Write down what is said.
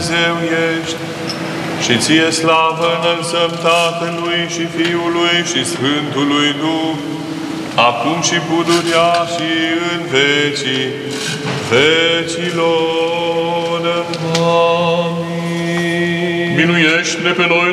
Dumnezeu ești. Și ție slavă înălțăm Tatălui și Fiului și Sfântului Duh, acum și pururea și în vecii vecilor. Amin. Miluiește-ne pe noi,